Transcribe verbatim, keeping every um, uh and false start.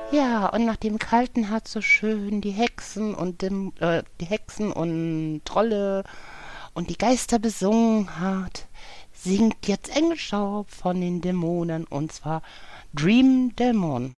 Ja, und nachdem Kalten hat so schön die Hexen und dem, äh, die Hexen und Trolle und die Geister besungen hat, singt jetzt Engelstaub von den Dämonen und zwar Dream Dämon.